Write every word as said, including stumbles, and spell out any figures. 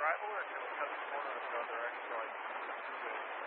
arrival, or can we cut the corner and go direction like